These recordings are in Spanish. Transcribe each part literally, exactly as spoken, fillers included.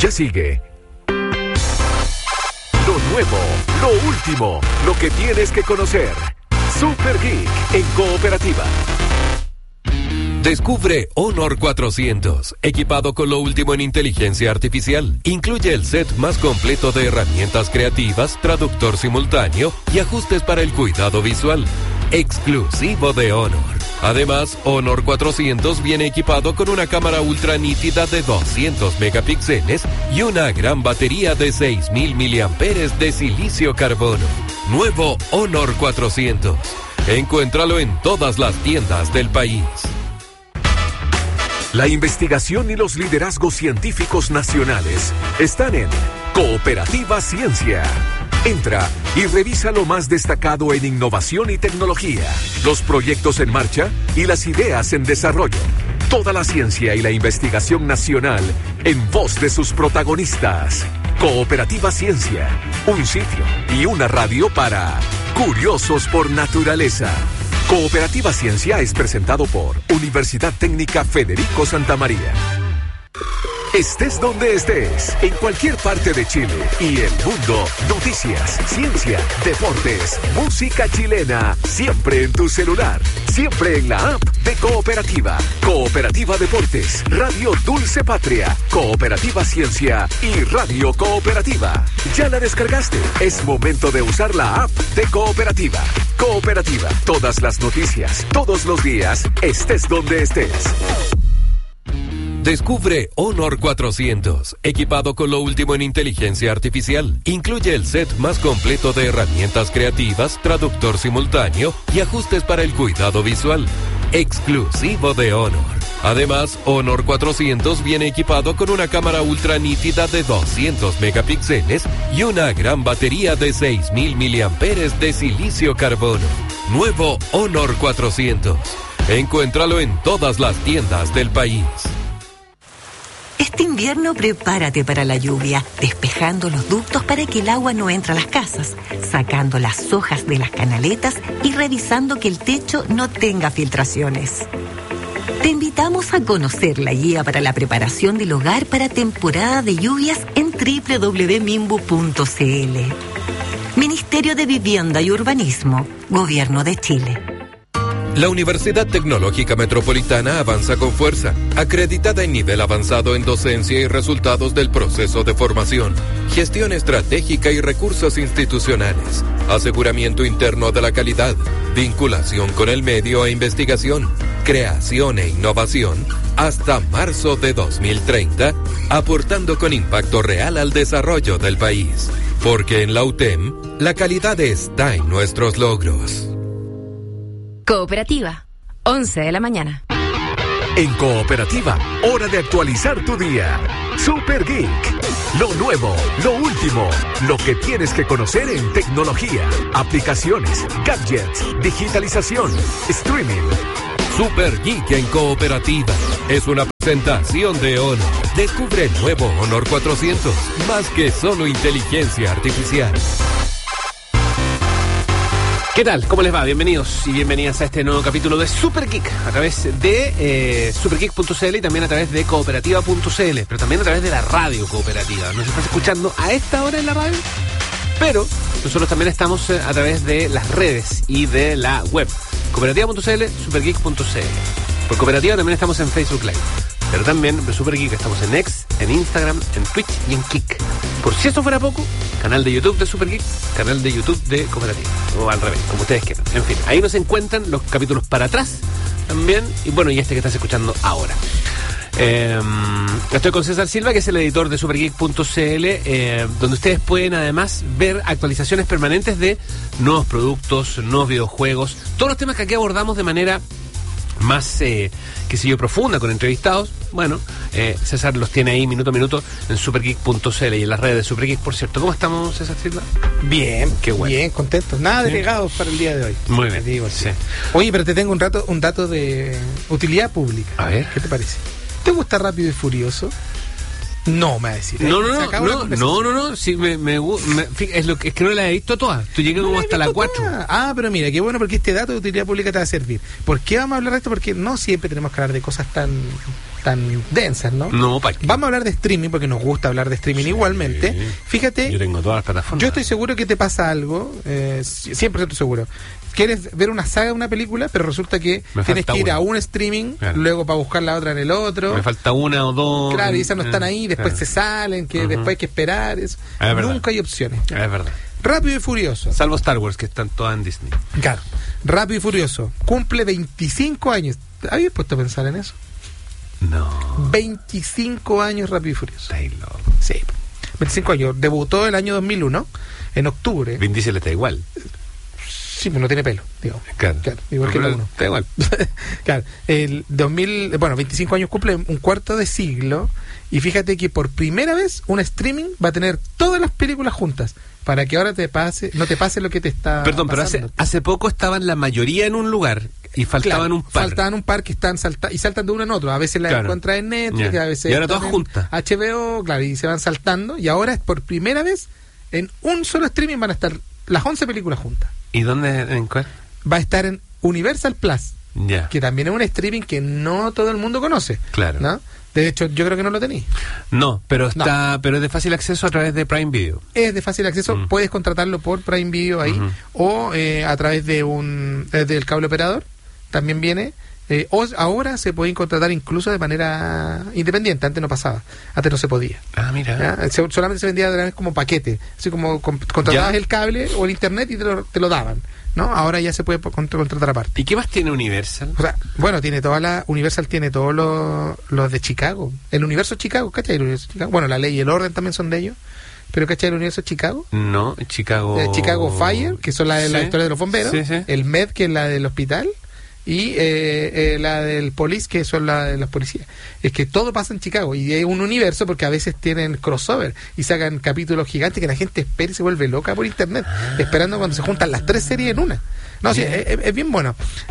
Ya sigue. Lo nuevo, lo último, lo que tienes que conocer. Super Geek en Cooperativa. Descubre Honor cuatrocientos, equipado con lo último en inteligencia artificial. Incluye el set más completo de herramientas creativas, traductor simultáneo y ajustes para el cuidado visual. Exclusivo de Honor. Además, Honor cuatrocientos viene equipado con una cámara ultra nítida de doscientos megapíxeles y una gran batería de seis mil miliamperios de silicio carbono. Nuevo Honor cuatrocientos. Encuéntralo en todas las tiendas del país. La investigación y los liderazgos científicos nacionales están en Cooperativa Ciencia. Entra y revisa lo más destacado en innovación y tecnología, los proyectos en marcha y las ideas en desarrollo. Toda la ciencia y la investigación nacional en voz de sus protagonistas. Cooperativa Ciencia, un sitio y una radio para curiosos por naturaleza. Cooperativa Ciencia es presentado por Universidad Técnica Federico Santa María. Estés donde estés, en cualquier parte de Chile y el mundo, noticias, ciencia, deportes, música chilena, siempre en tu celular, siempre en la app de Cooperativa. Cooperativa Deportes, Radio Dulce Patria, Cooperativa Ciencia y Radio Cooperativa. ¿Ya la descargaste? Es momento de usar la app de Cooperativa. Cooperativa, todas las noticias, todos los días, estés donde estés. Descubre Honor cuatrocientos, equipado con lo último en inteligencia artificial. Incluye el set más completo de herramientas creativas, traductor simultáneo y ajustes para el cuidado visual. Exclusivo de Honor. Además, Honor cuatrocientos viene equipado con una cámara ultra nítida de doscientos megapíxeles y una gran batería de seis mil miliamperios de silicio carbono. Nuevo Honor cuatrocientos. Encuéntralo en todas las tiendas del país. Este invierno prepárate para la lluvia, despejando los ductos para que el agua no entre a las casas, sacando las hojas de las canaletas y revisando que el techo no tenga filtraciones. Te invitamos a conocer la guía para la preparación del hogar para temporada de lluvias en doble u doble u doble u punto minbu punto c l. Ministerio de Vivienda y Urbanismo, Gobierno de Chile. La Universidad Tecnológica Metropolitana avanza con fuerza, acreditada en nivel avanzado en docencia y resultados del proceso de formación, gestión estratégica y recursos institucionales, aseguramiento interno de la calidad, vinculación con el medio e investigación, creación e innovación, hasta marzo de dos mil treinta, aportando con impacto real al desarrollo del país. Porque en la U T E M, la calidad está en nuestros logros. Cooperativa, once de la mañana. En Cooperativa, hora de actualizar tu día. Super Geek. Lo nuevo, lo último, lo que tienes que conocer en tecnología, aplicaciones, gadgets, digitalización, streaming. Super Geek en Cooperativa. Es una presentación de Honor. Descubre el nuevo Honor cuatrocientos. Más que solo inteligencia artificial. ¿Qué tal? ¿Cómo les va? Bienvenidos y bienvenidas a este nuevo capítulo de Super Geek a través de eh, supergeek punto c l y también a través de cooperativa punto c l, pero también a través de la radio Cooperativa. Nos estás escuchando a esta hora en la radio, pero nosotros también estamos a través de las redes y de la web cooperativa punto c l, supergeek punto c l. Por Cooperativa también estamos en Facebook Live, pero también por Super Geek estamos en X, en Instagram, en Twitch y en Kik. Por si esto fuera poco, canal de YouTube de Super Geek, canal de YouTube de Cooperativa, o al revés, como ustedes quieran. En fin, ahí nos encuentran los capítulos para atrás también, y bueno, y este que estás escuchando ahora. Eh, estoy con César Silva, que es el editor de supergeek punto c l, eh, donde ustedes pueden además ver actualizaciones permanentes de nuevos productos, nuevos videojuegos, todos los temas que aquí abordamos de manera más, eh, qué sé yo, profunda, con entrevistados. Bueno, eh, César los tiene ahí minuto a minuto en supergeek punto c l y en las redes de Supergeek, por cierto. ¿Cómo estamos, César Silva? Bien, qué bueno. Bien, contentos. Nada ¿Sí? de legados para el día de hoy. Muy bien. Digo, sí. Oye, pero te tengo un, rato, un dato de utilidad pública. A ver. ¿Qué te parece? ¿Te gusta Rápido y Furioso? No, me va a decir. No, no, Se no, acabó la no, conversación. no, no, no, sí, me, me, gu- me- fí- es, lo que, es que no la he visto todas. Tú llegas No como la he hasta la visto cuatro. toda. Ah, pero mira, qué bueno porque este dato de utilidad pública te va a servir. ¿Por qué vamos a hablar de esto? Porque no siempre tenemos que hablar de cosas tan tan densas, ¿no? No, ¿para qué? Vamos a hablar de streaming porque nos gusta hablar de streaming igualmente. Fíjate, Yo yo, tengo todas las plataformas. estoy seguro que te pasa algo, eh, cien por ciento seguro. Quieres ver una saga de una película, pero resulta que Me tienes falta que ir una. a un streaming, Claro. luego para buscar la otra en el otro. Me falta una o dos. Claro, y esas no están Eh, ahí, después claro. se salen, que Ujú. después hay que esperar. Eso. Ah, es verdad. Nunca hay opciones. Es verdad. Rápido y Furioso. Salvo Star Wars, que están todas en Disney. Claro. Rápido y Furioso. Cumple veinticinco años. ¿Habías puesto a pensar en eso? No. veinticinco años Rápido y Furioso. Estáis loco. Sí. veinticinco años. Debutó el año dos mil uno, en octubre. Vin Diesel está igual. Sí, pues no tiene pelo, digamos. Claro. Claro, igual que el Pero uno. Está igual. Claro, el dos mil, bueno, veinticinco años cumple un cuarto de siglo y fíjate que por primera vez un streaming va a tener todas las películas juntas para que ahora te pase, no te pase lo que te está Perdón, pero hace, pasando. hace poco estaban la mayoría en un lugar y faltaban Claro, un par. Faltaban un par que están salta y saltan de uno en otro. A veces la Claro. encuentras en Netflix, Ya. a veces Y ahora están todas en juntas. H B O, claro, y se van saltando y ahora es por primera vez en un solo streaming van a estar las once películas juntas. ¿Y dónde? ¿En cuál? Va a estar en Universal Plus, Ya. que también es un streaming que no todo el mundo conoce. Claro. ¿No? De hecho, yo creo que no lo tenéis. No, pero está, pero es de fácil acceso a través de Prime Video. Es de fácil acceso, Mm. puedes contratarlo por Prime Video ahí Ujú. o eh, a través de un eh, del cable operador, también viene. Eh, o ahora se pueden contratar incluso de manera independiente, antes no pasaba, antes no se podía. Ah, mira. ¿Ya? Se- solamente se vendía de una vez como paquete, así como con- contratabas Ya. el cable o el internet y te lo, te lo daban, ¿no? Ahora ya se puede po- contra- contratar aparte. ¿Y qué más tiene Universal? O sea, bueno, tiene toda la Universal tiene todos los los de Chicago, el universo Chicago, ¿cachai? El universo Chicago. Bueno, la ley y el orden también son de ellos, pero ¿cachai? El universo Chicago. No, Chicago. Eh, Chicago Fire, que son la de la Sí. historia de los bomberos, Sí, sí. el Med, que es la del hospital, y eh, eh, la del Police, que son la de los policías. Es que todo pasa en Chicago, y hay un universo porque a veces tienen crossover y sacan capítulos gigantes que la gente espera y se vuelve loca por internet, esperando cuando se juntan las tres series en una. No, sí, es, es- es bien bueno.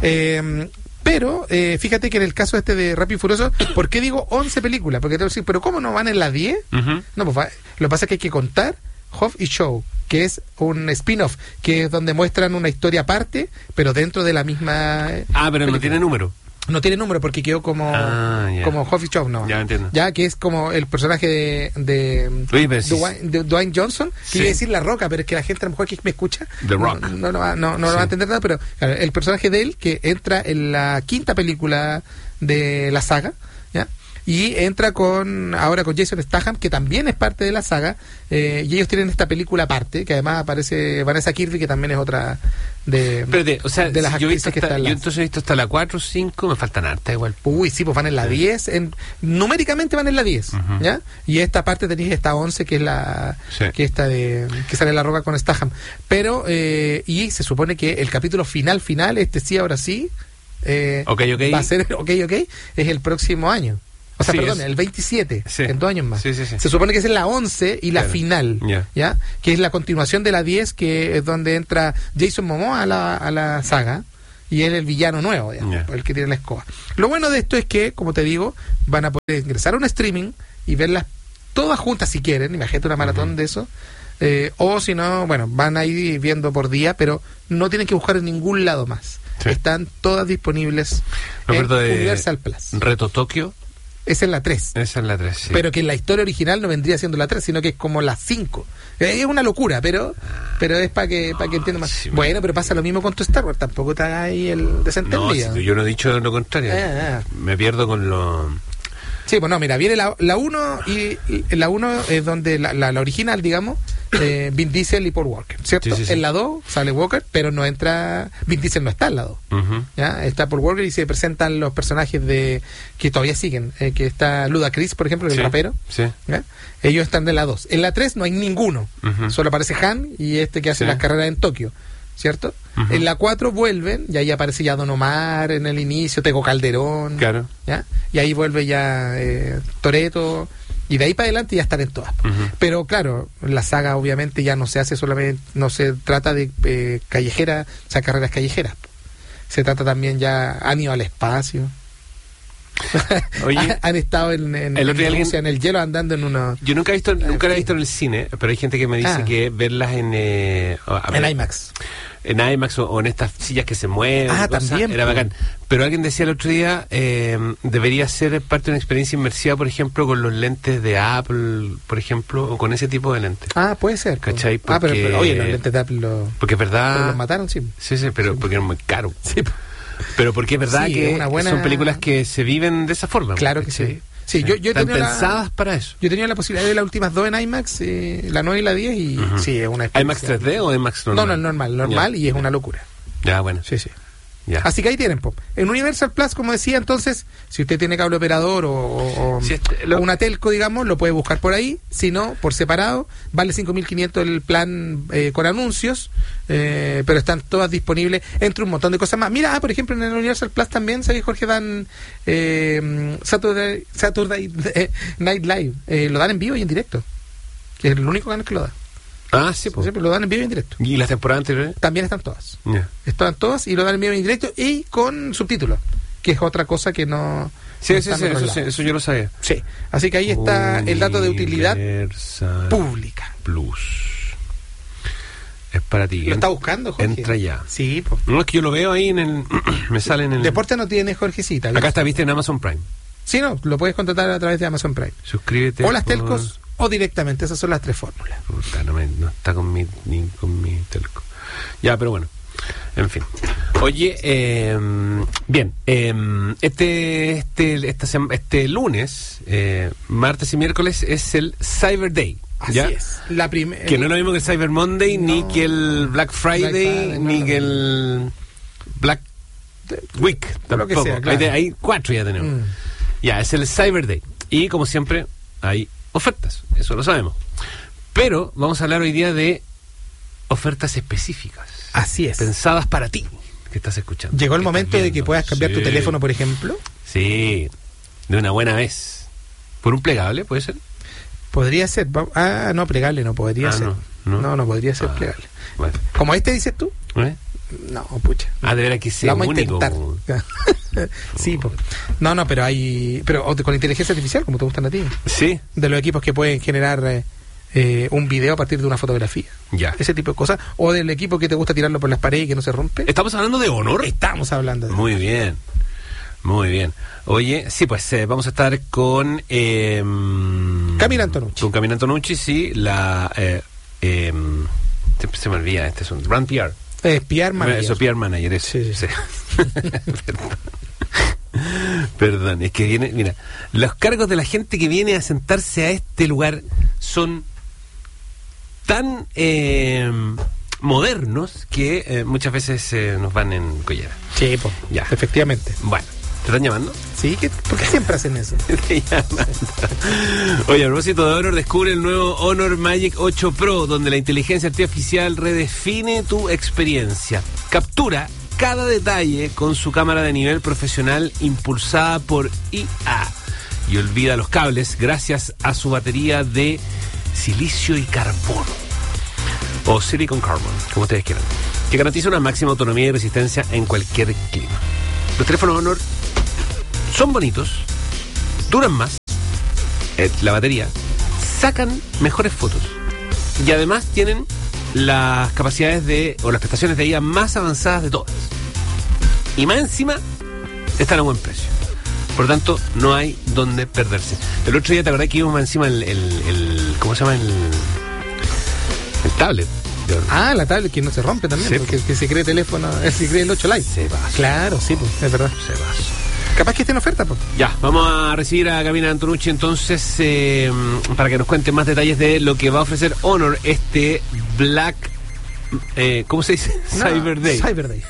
Eh, pero eh, fíjate que en el caso este de Rápido y Furioso, ¿por qué digo once películas? Porque te voy a decir, ¿pero cómo no van en las diez? Ujú. No, pues va- lo que pasa es que hay que contar Hobbs y Shaw, que es un spin-off, que es donde muestran una historia aparte, pero dentro de la misma... eh, Ah, pero no película. tiene número. No tiene número porque quedó como Ah, ya. como Hobbs y Shaw, no. Ya entiendo. Ya que es como el personaje de, de, Oye, pero sí. Dwayne, de Dwayne Johnson, que Sí. iba a decir La Roca, pero es que la gente a lo mejor que me escucha The no, Rock. no, lo va, no, no lo Sí. va a entender nada, pero claro, el personaje de él que entra en la quinta película de la saga, ¿ya? Y entra con ahora con Jason Statham, que también es parte de la saga, eh, y ellos tienen esta película aparte, que además aparece Vanessa Kirby, que también es otra de, Espérate, o sea, de las si yo, he visto actrices que hasta- están en yo la- entonces he visto hasta la cuatro, cinco, me faltan harta igual. Uy, sí, pues van en la diez, en, numéricamente van en la diez, Ujú. ¿ya? Y esta parte tenéis esta once, que es la Sí. que esta de que sale La Roca con Statham. Pero, eh, y se supone que el capítulo final, final, este sí, ahora sí, eh, Ok, ok. va a ser, ok, ok, es el próximo año. O sea, Sí, perdón, es- el veintisiete, Sí. en dos años más. Sí, sí, sí. Se supone que es la once y la Claro. final, Ya. ¿ya? Que es la continuación de la diez, que es donde entra Jason Momoa a la, a la saga. Y él es el villano nuevo, digamos, Ya. el que tiene la escoba. Lo bueno de esto es que, como te digo, van a poder ingresar a un streaming y verlas todas juntas si quieren. Imagínate una maratón Ujú. de eso. Eh, o si no, bueno, van a ir viendo por día, pero no tienen que buscar en ningún lado más. Sí. Están todas disponibles Me en acuerdo de Universal Plus. Reto Tokio, Esa es la tres. esa es la tres, sí. Pero que en la historia original no vendría siendo la tres, sino que es como la cinco. Eh, Es una locura, pero pero es para que para que entiendan más. sí, Bueno, pero pasa lo mismo con tu Star Wars, tampoco te hagas ahí el no, desentendido. si yo no he dicho lo contrario. Ah, ah. Me pierdo con lo... Sí, pues no, mira, viene la la uno y, y la uno es donde la, la, la original, digamos, eh, Vin Diesel y Paul Walker, ¿cierto? Sí, sí, sí. En la dos sale Walker, pero no entra, Vin Diesel no está en la dos. Ujú. ¿Ya? Está Paul Walker y se presentan los personajes de que todavía siguen, eh, que está Ludacris, por ejemplo, el Sí, rapero. sí. ¿Ya? Ellos están de la dos. En la tres no hay ninguno. Ujú. Solo aparece Han y este que hace Sí. las carreras en Tokio, ¿cierto? Ujú. En la cuatro vuelven y ahí aparece ya Don Omar en el inicio, Tego Calderón. Claro. ¿Ya? Y ahí vuelve ya eh, Toretto. Y de ahí para adelante ya están en todas. Ujú. Pero claro, la saga obviamente ya no se hace solamente, no se trata de eh, callejera, o sea, carreras callejeras. Se trata también ya han ido al espacio. Oye, han estado en, en, el en, otro día Rusia, alguien- en el hielo andando en una yo nunca he visto, nunca la he visto en el cine, pero hay gente que me dice Ah. que verlas en eh, a ver, en IMAX. en IMAX o, o en estas sillas que se mueven, Ah, y cosas, también, era po. bacán. Pero alguien decía el otro día, eh, debería ser parte de una experiencia inmersiva, por ejemplo, con los lentes de Apple, por ejemplo, o con ese tipo de lentes. Ah, puede ser. po. ¿Cachai? Ah, pero, Porque- pero, oye, los lentes de Apple lo, Porque es verdad... pero los mataron, sí. Sí, sí, pero porque es muy caro. Sí, po. Pero porque es verdad Sí, que es una buena- son películas que se viven de esa forma. Claro que ¿cachai? sí. Sí, yo- yo he Están tenido la- pensadas para eso. Yo he tenido la posibilidad de ver las últimas dos en IMAX, eh, la nueve y la diez, y Ujú. sí, es una ¿IMAX experiencia. tres D o IMAX normal? No, no, el normal, normal, Ya. y es una locura. Ya, bueno. Sí, sí. Ya. Así que ahí tienen, Pop. En Universal Plus, como decía, entonces, si usted tiene cable operador o, o- o- Sí, este, lo- o una telco, digamos, lo puede buscar por ahí. Si no, por separado, vale cinco mil quinientos el plan eh, con anuncios, eh, pero están todas disponibles entre un montón de cosas más. Mira, ah, por ejemplo, en el Universal Plus también, ¿sabes, Jorge? Dan eh, Saturday, Saturday eh, Night Live. Eh, lo dan en vivo y en directo. Que es el único canal que lo da. Ah, sí, pues. Siempre lo dan en vivo y en directo. ¿Y las temporadas anteriores? También están todas. Ya. Están todas y lo dan en vivo y en directo y con subtítulos, que es otra cosa que no. Sí, no sí, está sí, en otros eso, sí, lados. eso yo lo sabía. Sí, así que ahí está el dato de utilidad Universal pública. Plus. Es para ti. ¿Lo está buscando, Jorge? Entra ya. Sí, pues. No, es que yo lo veo ahí en el... me sale en el... Deporte no tiene Jorgecita. Acá está, viste, en Amazon Prime. Sí, no, lo puedes contratar a través de Amazon Prime. Suscríbete. O las por- telcos o directamente, esas son las tres fórmulas. Puta, no, me- no está con mi, ni con mi telco. Ya, pero bueno. En fin. Oye, eh, bien. eh, este, este, esta sema- este lunes, eh, martes y miércoles, es el Cyber Day. Así ¿ya? es. La primera. Que no es lo mismo que el Cyber Monday, No. ni que el Black Friday, Black Friday, no, ni no. que el Black Week. Lo que Tampoco. sea, claro. hay, hay cuatro ya tenemos. Mm. Ya, es el Cyber Day. Y como siempre, hay ofertas. Eso lo sabemos. Pero vamos a hablar hoy día de ofertas específicas. Así es. Pensadas para ti, que estás escuchando. Llegó el que momento estás de que viendo. puedas cambiar tu Sí. teléfono, por ejemplo. Sí, de una buena vez. ¿Por un plegable, puede ser? Podría ser. va- Ah, no, plegable no podría Ah, ser. no, no. no, no podría ser Ah, plegable. Bueno. Como este dices tú. ¿Eh? No, pucha. Ah, de veras que Lo sea vamos a único. intentar. Sí, po. No, no, pero hay. Pero o- con inteligencia artificial, como te gustan a ti. Sí, De los equipos que pueden generar eh, eh, un video a partir de una fotografía. ya. Ese tipo de cosas. O del equipo que te gusta tirarlo por las paredes y que no se rompe. ¿Estamos hablando de Honor? Estamos hablando de. Muy bien, muy bien. Oye, sí, pues eh, vamos a estar con... Eh, Camila Antonucci. Con Camila Antonucci, sí, la... Eh, eh, siempre se me olvida, este es un Brand P R. Eh, P R manager. Eso, P R Manager, eso. Sí, sí. Perdón. Perdón, es que viene... Mira, los cargos de la gente que viene a sentarse a este lugar son tan eh, modernos que eh, muchas veces eh, nos van en collera. Sí, po. Ya. Efectivamente. Bueno, ¿te están llamando? Sí, ¿qué? ¿Por qué siempre hacen eso? Te llaman. Oye, a propósito de Honor, descubre el nuevo Honor Magic ocho Pro, donde la inteligencia artificial redefine tu experiencia. Captura cada detalle con su cámara de nivel profesional impulsada por I A y olvida los cables gracias a su batería de silicio y carbono, o silicon carbon, como ustedes quieran, que garantiza una máxima autonomía y resistencia en cualquier clima. Los teléfonos Honor son bonitos, duran más, eh, la batería, sacan mejores fotos y además tienen las capacidades de, o las prestaciones de I A más avanzadas de todas. Y más encima, están a buen precio. Por lo tanto, no hay donde perderse. El otro día, ¿te acordás que íbamos más encima el, el, el ¿cómo se llama? El, el tablet. de Honor. Ah, la tablet que no se rompe también, Sí. porque que se cree teléfono, eh, se cree el ocho Lite. Se va. Claro, sí, pues, es verdad. Se va. Capaz que esté en oferta, pues. Ya, vamos a recibir a Camila Antonucci entonces eh, para que nos cuente más detalles de lo que va a ofrecer Honor este Black, eh, ¿cómo se dice? No, Cyber Day. Cyber Day.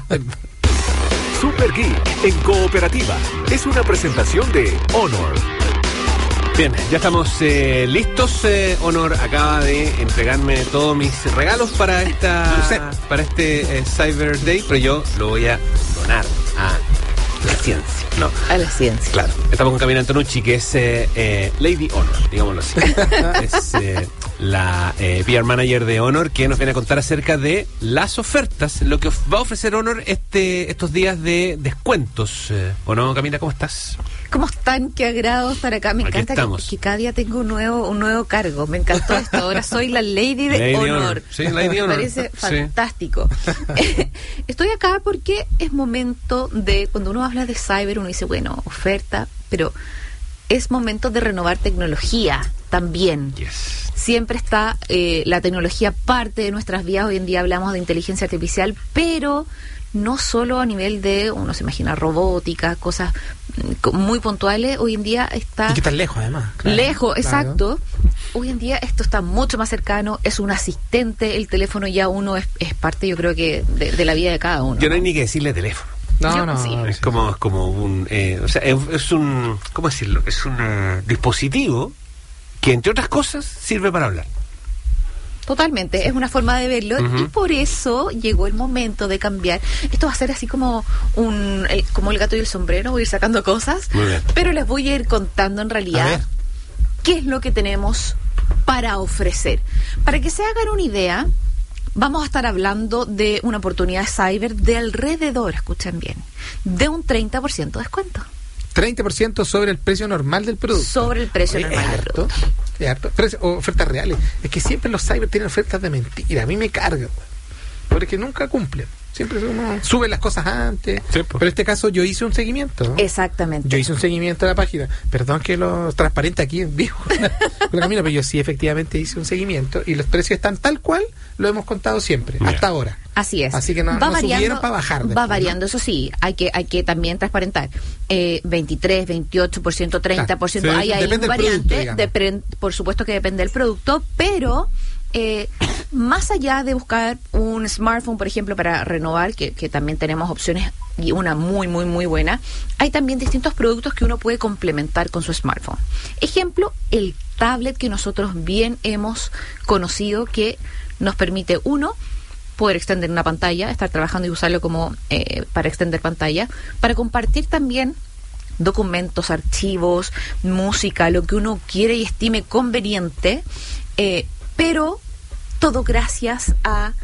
Super Geek en Cooperativa es una presentación de Honor. Bien, ya estamos eh, listos. eh, Honor acaba de entregarme todos mis regalos para esta, para este eh, Cyber Day, pero yo lo voy a donar a la ciencia. No. A la ciencia. Claro, estamos con Camila Antonucci, que es eh, eh, Lady Honor, digámoslo así. Es eh, la eh, P R Manager de Honor, que nos viene a contar acerca de las ofertas, lo que of- va a ofrecer Honor este, estos días de descuentos. Eh, ¿O no, Camila? ¿Cómo estás? ¿Cómo están? Qué agrado estar acá. Me Aquí encanta que, estamos. que cada día tengo un nuevo, un nuevo cargo. Me encantó esto. Ahora soy la Lady de Lady Honor. Honor. Sí, Lady Me Honor. parece Sí. fantástico. Estoy acá porque es momento de, cuando uno habla de cyber, uno dice, bueno, oferta, pero es momento de renovar tecnología también. Yes. Siempre está eh, la tecnología parte de nuestras vidas. Hoy en día hablamos de inteligencia artificial, pero no solo a nivel de, uno se imagina robótica, cosas mm, muy puntuales. Hoy en día está Y que tan lejos, además. Claro, lejos, claro. exacto. Hoy en día esto está mucho más cercano, es un asistente, el teléfono ya uno es, es parte, yo creo que, de, de la vida de cada uno. Ya no hay ni que decirle teléfono. No, Yo- no, sí. no, Es sí. como, es como un, eh, o sea, es, es un, ¿cómo decirlo? Es un eh, dispositivo que, entre otras cosas, sirve para hablar. Totalmente, es una forma de verlo. Ujú. Y por eso llegó el momento de cambiar. Esto va a ser así como un el- como el gato y el sombrero, voy a ir sacando cosas, Muy bien. pero les voy a ir contando en A realidad ver. qué es lo que tenemos para ofrecer. Para que se hagan una idea, vamos a estar hablando de una oportunidad cyber de alrededor, escuchen bien, de un treinta por ciento de descuento treinta por ciento sobre el precio normal del producto. sobre el precio Oye, normal es del harto, producto. es harto. Precio- o ofertas reales. Es que siempre los cyber tienen ofertas de mentira. A mí me carga, güey. Porque nunca cumplen. Siempre uno sube las cosas antes. Sí, pues. Pero en este caso yo hice un seguimiento, ¿no? Exactamente. Yo hice un seguimiento de la página. Perdón que lo transparente aquí en vivo. Con la Camila, pero yo sí efectivamente hice un seguimiento y los precios están tal cual lo hemos contado siempre, Ya. hasta ahora. Así es. Así que no- no subieron para bajar después, Va ¿no? variando, eso sí. Hay que hay que también transparentar. Eh, veintitrés, veintiocho por ciento, treinta por ciento. Claro, hay sí, ahí depende un del producto, variante. digamos. Depren- por supuesto que depende del producto, pero eh, más allá de buscar un smartphone, por ejemplo, para renovar, que, que también tenemos opciones y una muy, muy, muy buena, hay también distintos productos que uno puede complementar con su smartphone. Ejemplo, el tablet que nosotros bien hemos conocido, que nos permite, uno, poder extender una pantalla, estar trabajando y usarlo como eh, para extender pantalla, para compartir también documentos, archivos, música, lo que uno quiere y estime conveniente, eh, pero todo gracias a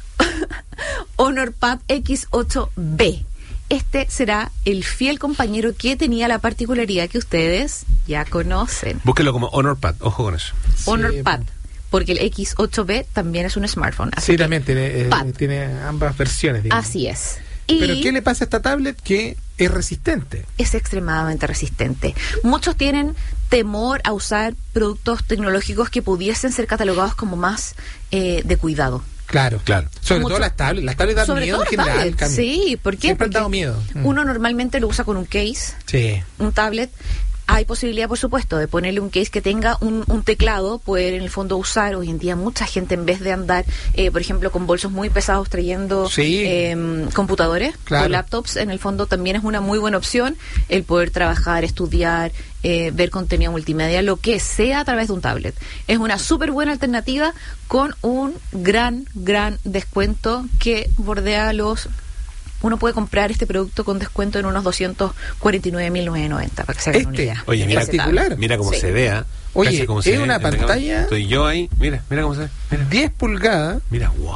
HonorPad X ocho B. Este será el fiel compañero que tenía la particularidad que ustedes ya conocen. Búsquelo como HonorPad, ojo con eso. Sí, HonorPad, porque el X ocho B también es un smartphone. Así Sí, que- también tiene, eh, Pad. tiene ambas versiones. digamos. Así es. Y Pero ¿qué le pasa a esta tablet? Que es resistente. es extremadamente resistente. Muchos tienen temor a usar productos tecnológicos que pudiesen ser catalogados como más eh, de cuidado. Claro, Claro. Sobre Mucho- todo las tablets. Las tablets dan Sobre miedo todo en las general. tablets. Cami. Sí, ¿por qué? Siempre han Porque dado miedo. Mm. uno normalmente lo usa con un case, Sí. un tablet. Hay posibilidad, por supuesto, de ponerle un case que tenga un, un teclado, poder en el fondo usar. Hoy en día mucha gente, en vez de andar, eh, por ejemplo, con bolsos muy pesados trayendo Sí. eh, computadores Claro. o laptops, en el fondo también es una muy buena opción el poder trabajar, estudiar, eh, ver contenido multimedia, lo que sea a través de un tablet. Es una súper buena alternativa con un gran, gran descuento que bordea los... Uno puede comprar este producto con descuento en unos doscientos cuarenta y nueve mil novecientos noventa, para que se hagan una Este, idea. Oye, mira, Ese tablet. particular. Mira cómo Sí. se vea. Oye, Casi como es se ve una en la cámara. pantalla- Estoy yo ahí. Mira, mira cómo se ve. Mira, diez pulgadas. mira, wow.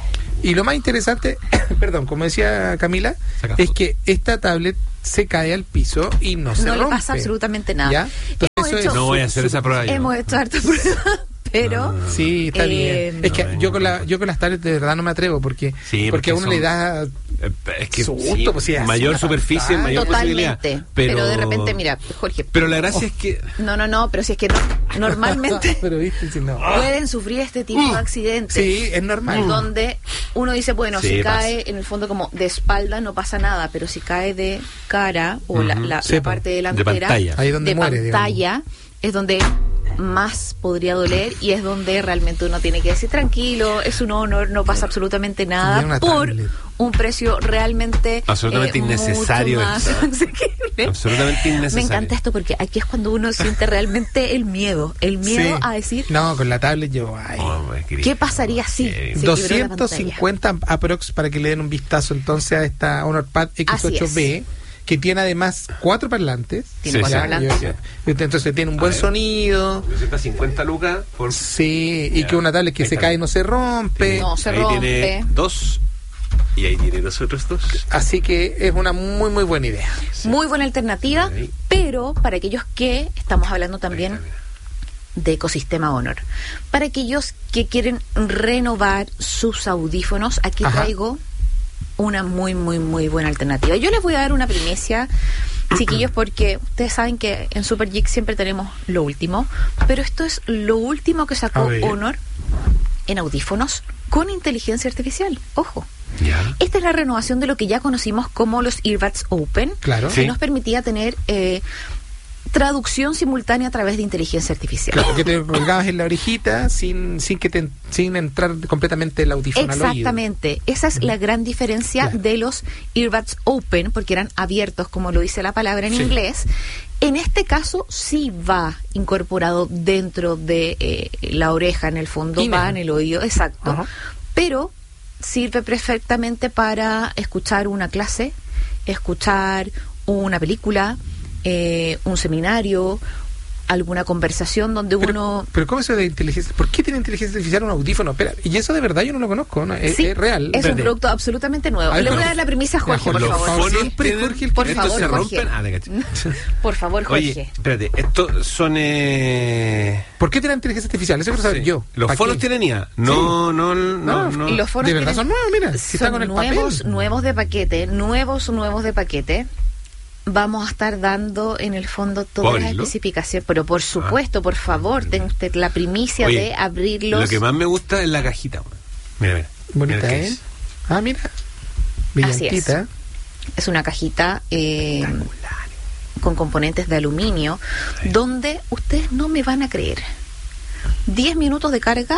Y lo más interesante, perdón, como decía Camila, Saca es foto. que esta tablet se cae al piso y no se No rompe. le pasa absolutamente nada. ¿Ya? Entonces, Hemos eso hecho- es No voy a su- hacer su- esa prueba yo. Hemos hecho hartas pruebas, pero... No, no, no. Sí, está Eh, bien. Es que no, yo no, con no. la yo con las tablets de verdad no me atrevo porque Sí, porque porque a uno son- le da Eh, Es que Susto, sí, pues, sí, así mayor una superficie, pantalla. mayor posibilidad. Totalmente. Pero, Pero... de repente, mira, Jorge. Pero la gracia es que. No, no, no, pero si es que no, normalmente pero viste si no. pueden sufrir este tipo de accidentes. Sí, es normal. Donde uno dice, bueno, Sí, si pasa. cae en el fondo como de espalda no pasa nada, pero si cae de cara o la, Ujú. la, Sí, la po. parte De delantera pantalla. Ahí es donde de muere, pantalla es donde más podría doler y es donde realmente uno tiene que decir tranquilo, es un honor, no pasa absolutamente Tiene nada una por tablet. un precio realmente Absolutamente eh, innecesario mucho más esto. asequible. Absolutamente innecesario. Me encanta esto porque aquí es cuando uno siente realmente el miedo, el miedo Sí. a decir No, con la tablet yo ay, Oh, pues, querido. ¿qué pasaría si Eh, se quebró la doscientos pantalla? cincuenta aprox para que le den un vistazo entonces a esta HonorPad X ocho B que tiene además cuatro parlantes. Tiene Sí, cuatro sí. parlantes. Yo- yo- Entonces tiene un buen ver. sonido. doscientos cincuenta lucas por. Sí, y Ya. que una tablet que Ahí se está. cae y no se rompe. No, se Ahí rompe. tiene dos Y ahí tienen los otros dos. Así que es una muy, muy buena idea. Sí. Muy buena alternativa, ahí. Pero para aquellos que estamos hablando también de ecosistema Honor, para aquellos que quieren renovar sus audífonos, aquí Ajá. traigo una muy, muy, muy buena alternativa. Yo les voy a dar una primicia, chiquillos, porque ustedes saben que en Super Geek siempre tenemos lo último, pero esto es lo último que sacó Honor en audífonos con inteligencia artificial. Ojo. Ya. Esta es la renovación de lo que ya conocimos como los Earbuds Open, claro. que sí. nos permitía tener eh, traducción simultánea a través de inteligencia artificial. Claro, que te colgabas en la orejita sin sin que te, sin entrar completamente el audífono al oído. Exactamente. Esa es uh-huh. la gran diferencia claro. de los Earbuds Open, porque eran abiertos, como lo dice la palabra en sí. inglés. En este caso sí va incorporado dentro de eh, la oreja, en el fondo, Ine. va en el oído, exacto. Uh-huh. Pero sirve perfectamente para escuchar una clase, escuchar una película, eh, un seminario, alguna conversación donde pero, uno... Pero ¿cómo eso de inteligencia? ¿Por qué tiene inteligencia artificial un audífono? Espera, y eso de verdad yo no lo conozco, ¿no? Es, sí, es real. Es Espérate. un producto absolutamente nuevo. Ay, Le voy a dar la premisa a Jorge, por favor. Fonos Siempre tienen, Jorge el por que- favor, estos se Jorge. rompen. Ah, de cacho. Por favor, Jorge. Oye, espérate, estos son. Eh... ¿Por qué tiene inteligencia artificial? Eso quiero saber sí. yo. Los ¿Para fonos qué? tienen I A. No, Sí. no, no, no. Y los fonos De verdad tienen- son nuevos, mira. Si son está con el nuevos, papel. nuevos de paquete, nuevos, nuevos de paquete. Vamos a estar dando en el fondo todas las ¿Abrirlo? especificaciones, pero por supuesto, por favor, tenga usted la primicia Oye, de abrirlos. Lo que más me gusta es la cajita. güey. Mira, mira. Bonita, Mira qué ¿eh? es. Ah, mira. Así es. Brillantita. Es una cajita eh, con componentes de aluminio, Sí. donde ustedes no me van a creer. diez minutos de carga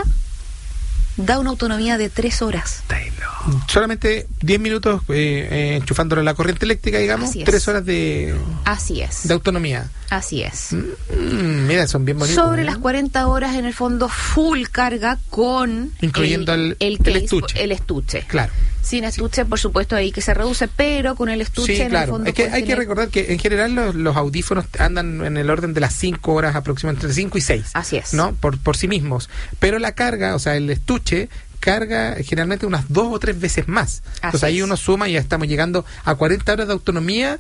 da una autonomía de tres horas. Taylor. Solamente diez minutos eh, eh, enchufándolo en la corriente eléctrica, digamos, Así es. tres horas de, Así es. de autonomía. Así es. Mm, mira, son bien bonitos. Sobre ¿eh? las cuarenta horas, en el fondo, full carga con Incluyendo el- el, el case, estuche. el estuche. Claro. Sin estuche, por supuesto, ahí que se reduce, pero con el estuche Sí, en el claro. fondo Es que puedes hay que tener- recordar que en general los, los audífonos andan en el orden de las cinco horas aproximadamente, entre cinco y seis. Así es. ¿No? Por, por sí mismos. Pero la carga, o sea, el estuche carga generalmente unas dos o tres veces más. Entonces ahí es. uno suma y ya estamos llegando a cuarenta horas de autonomía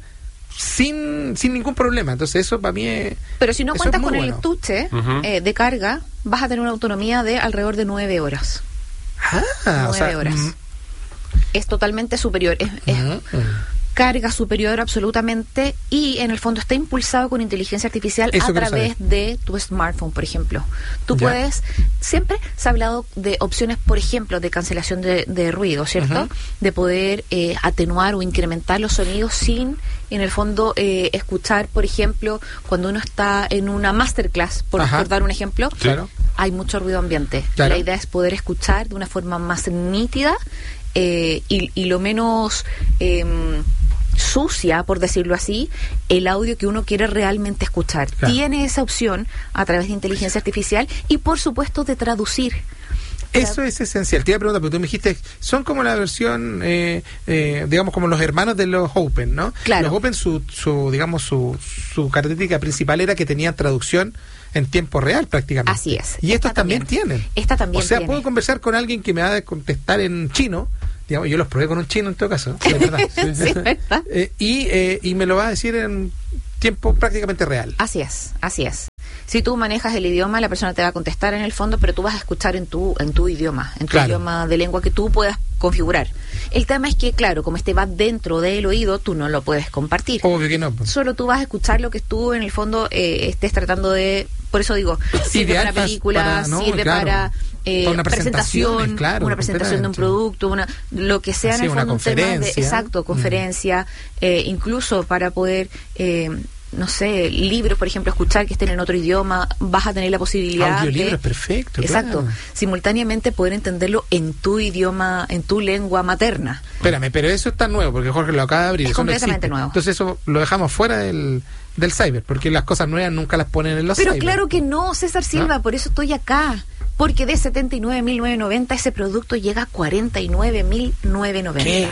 sin, sin ningún problema. Entonces eso para mí es... Pero si no eso cuentas es muy con el bueno. estuche Ujú. eh, de carga, vas a tener una autonomía de alrededor de nueve horas. Ah, o Nueve sea, horas. mm, Es totalmente superior. Es, es mm, carga superior absolutamente, y en el fondo está impulsado con inteligencia artificial Eso a quiero través saber. de tu smartphone, por ejemplo. Tú Ya. puedes, siempre se ha hablado de opciones, por ejemplo, de cancelación de, de ruido, ¿cierto? Ujú. De poder eh, atenuar o incrementar los sonidos sin, en el fondo, eh, escuchar, por ejemplo, cuando uno está en una masterclass, por, Ajá. por dar un ejemplo, Claro. hay mucho ruido ambiente. Claro. La idea es poder escuchar de una forma más nítida eh, y, y lo menos eh, sucia, por decirlo así, el audio que uno quiere realmente escuchar. Claro. Tiene esa opción a través de inteligencia artificial y, por supuesto, de traducir. Eso es esencial. Te iba a preguntar, pero tú me dijiste, son como la versión, eh, eh, digamos, como los hermanos de los Open, ¿no? Claro. Los Open, su, su digamos, su, su característica principal era que tenían traducción en tiempo real prácticamente. Así es. Y estos Esta también, también. tienen. Esta también O sea, tiene. puedo conversar con alguien que me va a contestar en chino. Digamos, yo los probé con un chino en todo caso. De verdad. Sí, ¿verdad? Eh, y, eh, y me lo va a decir en tiempo prácticamente real. Así es, así es. Si tú manejas el idioma, la persona te va a contestar en el fondo, pero tú vas a escuchar en tu en tu idioma, en tu Claro. idioma de lengua que tú puedas configurar. El tema es que, claro, como este va dentro del oído, tú no lo puedes compartir. Obvio que no. pues. Solo tú vas a escuchar lo que tú en el fondo eh, estés tratando de... Por eso digo, sirve Ideal para para- películas, para- no, sirve claro. para, eh, Para una presentación, presentación, claro, una presentación de un completamente. producto, una lo que sea Así, en el una fondo un tema de... conferencia. Exacto, conferencia, eh, incluso para poder... Eh, no sé, libros, por ejemplo, escuchar que estén en otro idioma, vas a tener la posibilidad Audiolibro de... es perfecto. Exacto, claro. simultáneamente poder entenderlo en tu idioma, en tu lengua materna. Espérame, pero eso está nuevo, porque Jorge lo acaba de abrir. Es eso no completamente existe. nuevo. Entonces eso lo dejamos fuera del, del cyber, porque las cosas nuevas nunca las ponen en los Pero cyber. claro que no, César Silva, ¿No? por eso estoy acá. Porque de setenta y nueve mil novecientos noventa ese producto llega a cuarenta y nueve mil novecientos noventa. ¿Qué?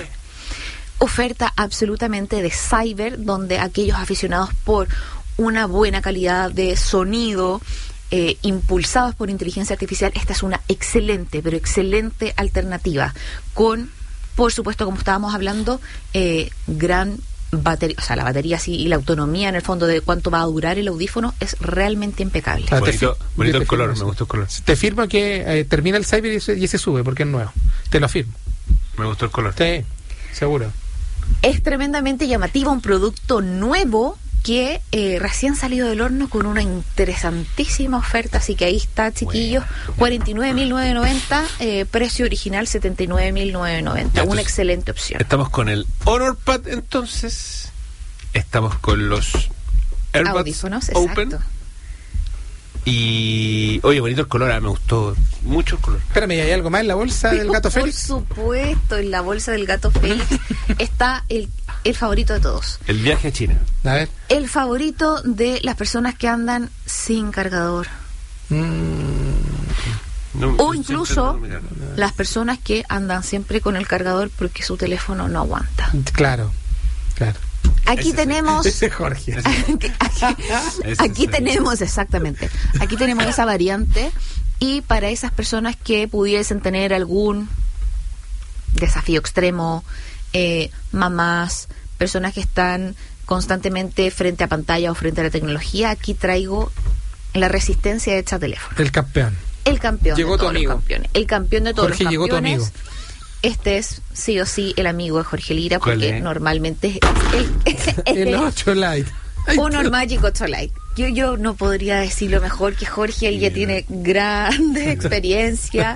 Oferta absolutamente de cyber, donde aquellos aficionados por una buena calidad de sonido, eh, impulsados por inteligencia artificial, esta es una excelente, pero excelente alternativa, con Por supuesto, como estábamos hablando, eh, gran batería, o sea, la batería sí, y la autonomía en el fondo de cuánto va a durar el audífono es realmente impecable. Ah, te Bonito, fi- bonito yo el te color, firmo me eso. gustó el color. Te firmo que eh, termina el Cyber y ese, y ese sube porque es nuevo. Te lo firmo. Me gustó el color. Sí, seguro. Es tremendamente llamativo, un producto nuevo que eh, recién salido del horno con una interesantísima oferta, así que ahí está, chiquillos, cuarenta y nueve mil novecientos noventa, eh, precio original setenta y nueve mil novecientos noventa, Ya, una entonces, excelente opción. Estamos con el Honor Pad, entonces. Estamos con los AirPods Audífonos, Open. exacto. Y, oye, bonito el color, ah, me gustó mucho el color. Espérame, ¿hay algo más en la bolsa del gato Por Félix? supuesto, en la bolsa del gato Félix está el, el favorito de todos. El viaje a China. A ver. El favorito de las personas que andan sin cargador. Mm, No, O no, incluso no, no, no, no. las personas que andan siempre con el cargador porque su teléfono no aguanta. claro, claro. Aquí Ese sí. tenemos... Ese es Jorge. aquí Ese aquí sí. tenemos, exactamente, aquí tenemos esa variante y para esas personas que pudiesen tener algún desafío extremo, eh, mamás, personas que están constantemente frente a pantalla o frente a la tecnología, aquí traigo la resistencia hecha teléfono. El campeón. El campeón Llegó de tu todos amigo. los campeones. El campeón de todos Jorge, los llegó tu campeones. amigo. Este es sí o sí el amigo de Jorge Lira ¿Cuál porque es? normalmente es el, El ocho Lite. Ay, Honor Magic ocho Lite. Yo, yo no podría decirlo mejor que Jorge, él ya tiene grande experiencia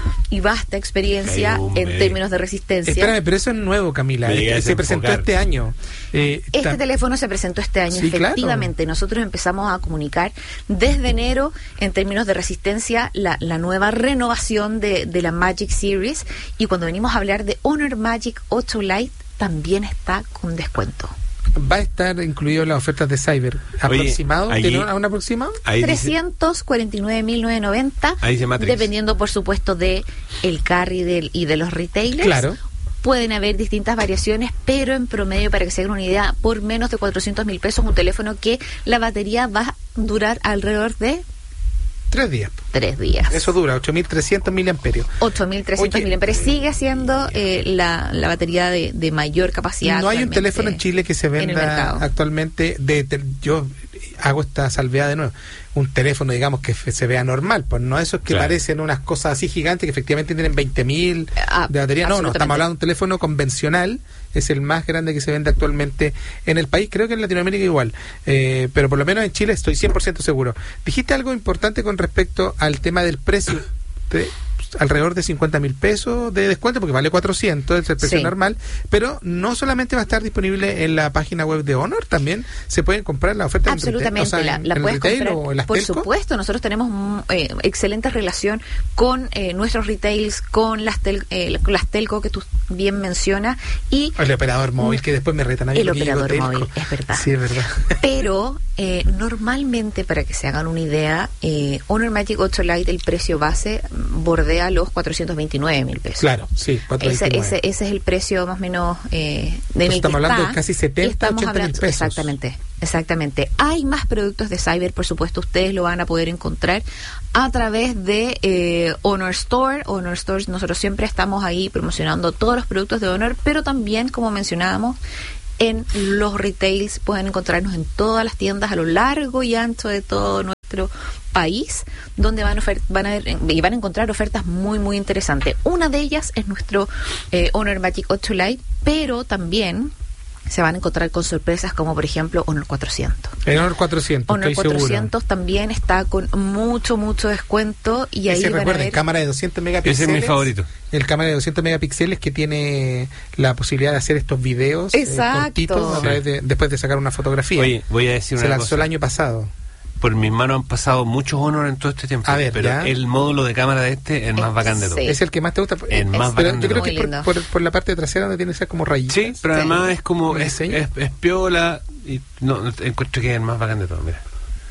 y vasta experiencia Ay, hombre. en términos de resistencia. Espérame, pero eso es nuevo, Camila. Me llegué a Este- se presentó desenfocar. este año. Eh, Este ta- teléfono se presentó este año, Sí, efectivamente. Nosotros empezamos a comunicar desde enero, en términos de resistencia, la, la nueva renovación de, de la Magic Series. Y cuando venimos a hablar de Honor Magic ocho Lite, también está con descuento. va a estar incluido en las ofertas de Cyber. ¿Aproximado? allí- ¿Tiene un, un aproximado? Ahí dice, trescientos cuarenta y nueve mil novecientos noventa, Ahí dice Matrix. dependiendo por supuesto de el carry del, y de los retailers. Claro. Pueden haber distintas variaciones, pero en promedio, para que se hagan una idea, por menos de cuatrocientos mil pesos, un teléfono que la batería va a durar alrededor de Tres días. tres días. Eso dura, ocho mil trescientos miliamperios. ocho mil trescientos Oye, miliamperios. Sigue siendo eh, la, la batería de, de mayor capacidad. No hay un actualmente teléfono en Chile que se en el venda mercado. actualmente de, de- yo hago esta salvedad de nuevo, un teléfono digamos que fe- se vea normal, pues no esos que Claro. parecen unas cosas así gigantes que efectivamente tienen veinte mil Ah, de batería. No, no, absolutamente. estamos hablando de un teléfono convencional, es el más grande que se vende actualmente en el país, creo que en Latinoamérica igual, eh, pero por lo menos en Chile estoy cien por ciento seguro. Dijiste algo importante con respecto al tema del precio. De, alrededor de cincuenta mil pesos de descuento porque vale cuatrocientos, es el precio Sí. normal, pero no solamente va a estar disponible en la página web de Honor, también se pueden comprar la oferta Absolutamente, en retail, o sea, la, en- la en el puedes retail comprar. o en las Por telco. supuesto, nosotros tenemos mm, eh, excelente relación con eh, nuestros retails, con las, tel, eh, con las telco que tú bien mencionas y O el operador móvil que después me retan a mí el porque digo operador telco. móvil, es verdad. Sí, es verdad. Pero eh, normalmente, para que se hagan una idea, eh, Honor Magic ocho Lite, el precio base mm, bordea los cuatrocientos veintinueve mil pesos. Claro, sí, Ese, cuatrocientos veintinueve. ese, ese es el precio más o menos eh, de Entonces en el que estamos hablando está. de casi setenta, Y estamos ochenta mil hablando- pesos. Exactamente, exactamente. Hay más productos de Cyber, por supuesto, ustedes lo van a poder encontrar a través de eh, Honor Store. Honor Store, nosotros siempre estamos ahí promocionando todos los productos de Honor, pero también, como mencionábamos, en los retails pueden encontrarnos en todas las tiendas a lo largo y ancho de todo nuestro país, donde van, ofer- van a ver, y van a encontrar ofertas muy muy interesantes. Una de ellas es nuestro eh, Honor Magic ocho Lite, pero también se van a encontrar con sorpresas como por ejemplo Honor cuatrocientos. El Honor cuatrocientos, Honor estoy cuatrocientos también está con mucho mucho descuento y seguro. ahí Ese, van a recuerden, ver cámara de doscientos Ese megapíxeles. es mi favorito. El cámara de doscientos megapíxeles que tiene la posibilidad de hacer estos videos eh, Exacto. cortitos a Sí. través de- después de sacar una fotografía. Oye, voy a decir Se una lanzó cosa. el año pasado. Por mis manos han pasado muchos Honor en todo este tiempo. A ver, pero ya. el módulo de cámara de este es el más Eh, bacán de sí. todo. Es el que más te gusta. El más pero bacán yo de creo todo. que por, Muy lindo. por, por la parte trasera donde tiene que ser como rayitas. Sí, pero Sí. además es como ¿Me es, enseña? es, es piola y no, no, encuentro que es el más bacán de todo, mira.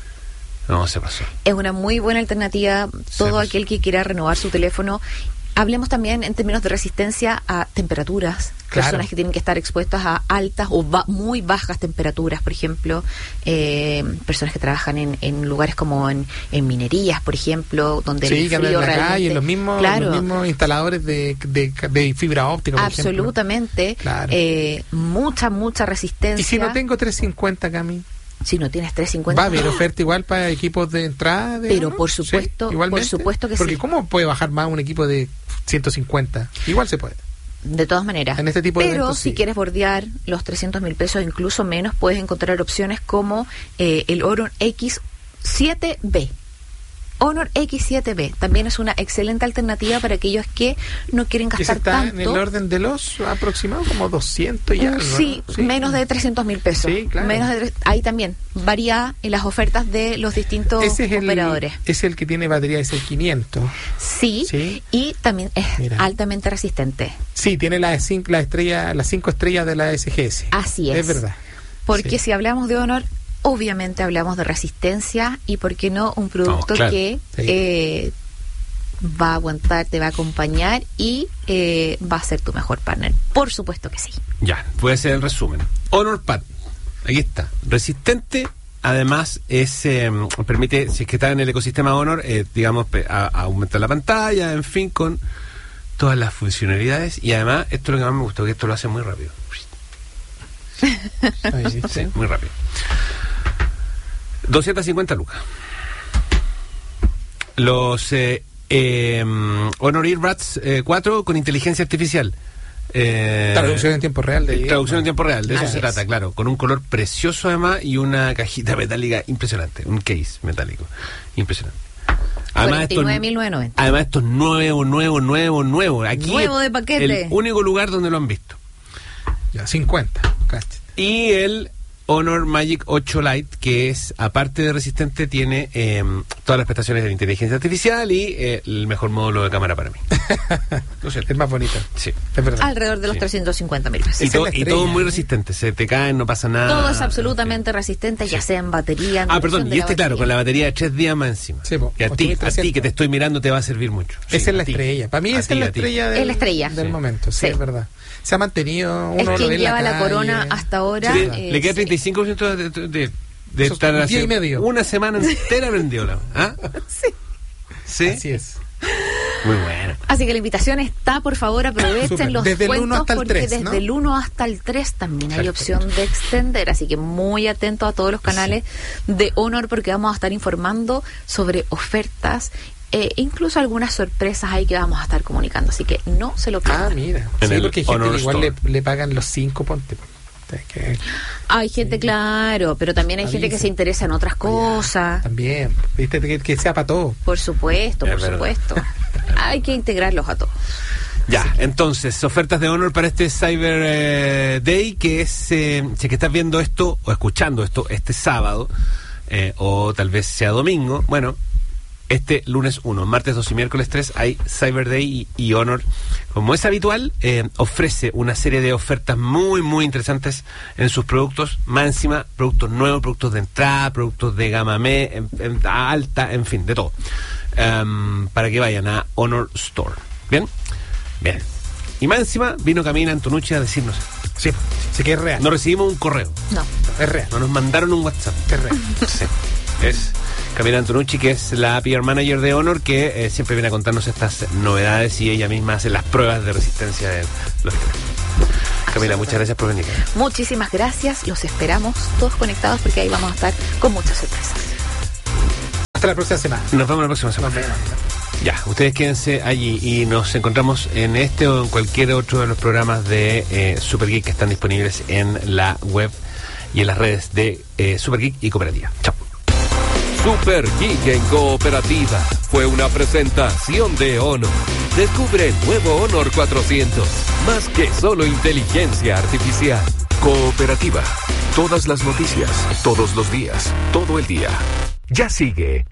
No, se pasó. Es una muy buena alternativa todo pues. aquel que quiera renovar su teléfono. Hablemos también en términos de resistencia a temperaturas, Claro. personas que tienen que estar expuestas a altas o ba- muy bajas temperaturas, por ejemplo, eh, personas que trabajan en, en lugares como en, en minerías, por ejemplo, donde Sí, el que andan frío en la realmente, calle, los mismos, claro, los mismos instaladores de, de, de fibra óptica, por absolutamente, Claro. eh, mucha, mucha resistencia. ejemplo. Y si no tengo trescientos cincuenta, Cami, Si no tienes trescientos cincuenta, ¿va a haber oferta igual para equipos de entrada? De Pero Honor? por supuesto, Sí, igualmente. por supuesto que Porque sí. ¿cómo puede bajar más un equipo de ciento cincuenta? Igual se puede. De todas maneras. En este tipo de Pero eventos, si sí. quieres bordear los trescientos mil pesos, incluso menos, puedes encontrar opciones como eh, el Honor X siete B. Honor X siete B también es una excelente alternativa para aquellos que no quieren Que se gastar está tanto. en el orden de los aproximados como doscientos y Mm, algo, sí, ¿no? menos de trescientos mil pesos. Sí, claro. Menos de tre- ahí también varía en las ofertas de los distintos Ese es el, operadores. es el que tiene batería, es el quinientos. Sí, Sí. y también es Mira. altamente resistente. Sí, tiene la, cinco, la estrella, las cinco estrellas de la S G S. Así es. Es verdad. Porque Sí. si hablamos de Honor, obviamente hablamos de resistencia y, ¿por qué no? Un producto No, claro. que Sí. eh, va a aguantar, te va a acompañar y eh, va a ser tu mejor partner. Por supuesto que sí. Ya, puede ser el resumen. Honor Pad, aquí está, resistente. Además, es eh, permite, si es que está en el ecosistema Honor, eh, digamos, pe- a, a aumentar la pantalla, en fin, con todas las funcionalidades. Y además, esto es lo que más me gustó, que esto lo hace muy rápido. Ahí sí, Sí, sí. muy rápido. doscientas cincuenta lucas. Los eh, eh, Honor Earbuds eh, cuatro con inteligencia artificial. Eh, Traducción en tiempo real de Traducción en tiempo real, de eso Así se es. trata, claro. Con un color precioso además y una cajita metálica impresionante. Un case metálico impresionante. cuarenta y nueve esto- mil novecientos noventa. además esto es nuevo, nuevo, nuevo, nuevo. Aquí Nuevo es de paquete. el único lugar donde lo han visto. Ya, cincuenta. Cáchate. Y el Honor Magic ocho Lite, que es, aparte de resistente, tiene eh, todas las prestaciones de la inteligencia artificial y eh, el mejor módulo de cámara para mí. ¿No es cierto? Es más bonito. Sí. Es verdad. Alrededor de los Sí. trescientos cincuenta mil pesos. Y, Esa todo, es la y todo estrella, muy ¿eh? resistente. Se te caen, no pasa nada. Todo es absolutamente resistente, ya Sí. sea en batería. en Ah, duración perdón, de y la este, claro, batería. con la batería de tres días más encima. Sí, po, que a ti, ocho mil a ti trescientos. que te estoy mirando te va a servir mucho. Sí, Esa es la a ti. estrella. Para mí A esa ti, es la a ti. estrella del, Es la estrella. del Sí. momento. Sí, Sí. es verdad. Se ha mantenido. Es Uno lo quien ve en la lleva la calle. corona hasta ahora. Sí, eh, le queda sí. treinta y cinco por ciento de, de, de, de Eso es estar un así día y medio. una semana entera prendió la. ¿Ah? Sí. Sí. Así es. Muy bueno. Así que la invitación está, por favor, aprovechen Súper. los Desde el descuentos uno hasta el porque tres, desde ¿no? el uno hasta el tres también hay Perfecto. opción de extender, así que muy atento a todos los canales de Honor porque vamos a estar informando sobre ofertas e incluso algunas sorpresas ahí que vamos a estar comunicando, así que no se lo Ah, pierdan. mira. En Sí, el porque hay gente Honor que igual le, Store. le pagan los cinco, ponte. Que, Hay gente, claro, pero también hay gente que Avisa. se interesa en otras cosas. también. Viste, que, que sea para todo. Por supuesto, Es por verdad. supuesto. Hay que integrarlos a todos. Ya, entonces, ofertas de Honor para este Cyber eh, Day, que es, eh, si es que estás viendo esto o escuchando esto este sábado, eh, o tal vez sea domingo, bueno, este lunes uno, martes dos y miércoles tres hay Cyber Day y, y Honor, como es habitual, eh, ofrece una serie de ofertas muy, muy interesantes en sus productos, más encima, productos nuevos, productos de entrada, productos de gama me, en- en- alta, en fin, de todo, Em, para que vayan a Honor Store. ¿Bien? Bien. Y más encima vino Camila Antonucci a decirnos, Sí, sí que es real. no recibimos un correo, No. Es real. no nos mandaron un WhatsApp. Es real. Sí. Es Camila Antonucci, que es la P R Manager de Honor, que eh, siempre viene a contarnos estas novedades y ella misma hace las pruebas de resistencia de los teléfonos. Camila, muchas gracias por venir. Muchísimas gracias, los esperamos todos conectados porque ahí vamos a estar con muchas sorpresas. Hasta la próxima semana. Nos vemos la próxima Nos semana. vemos. Ya, ustedes quédense allí y nos encontramos en este o en cualquier otro de los programas de eh, Super Geek que están disponibles en la web y en las redes de eh, Super Geek y Cooperativa. Chao. Super Geek en Cooperativa fue una presentación de Honor. Descubre el nuevo Honor cuatrocientos, más que solo inteligencia artificial. Cooperativa, todas las noticias, todos los días, todo el día. Ya sigue.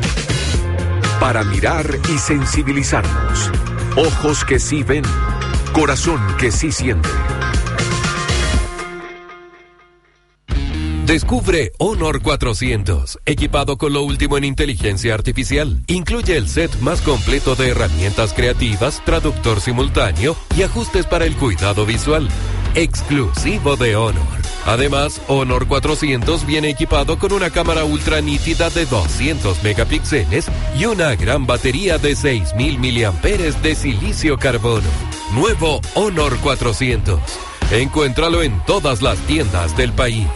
Para mirar y sensibilizarnos. Ojos que sí ven, corazón que sí siente. Descubre Honor cuatrocientos, equipado con lo último en inteligencia artificial. Incluye el set más completo de herramientas creativas, traductor simultáneo y ajustes para el cuidado visual. Exclusivo de Honor. Además, Honor cuatrocientos viene equipado con una cámara ultra nítida de doscientos megapíxeles y una gran batería de seis mil miliamperios de silicio carbono. Nuevo Honor cuatrocientos. Encuéntralo en todas las tiendas del país.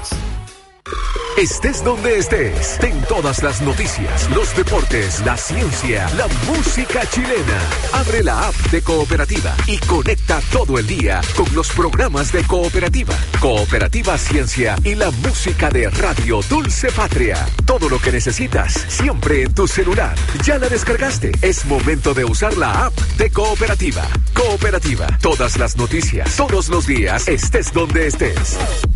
Estés donde estés, ten todas las noticias, los deportes, la ciencia, la música chilena. Abre la app de Cooperativa y conecta todo el día con los programas de Cooperativa, Cooperativa Ciencia y la música de Radio Dulce Patria. Todo lo que necesitas, siempre en tu celular. ¿Ya la descargaste? Es momento de usar la app de Cooperativa. Cooperativa, todas las noticias, todos los días, estés donde estés.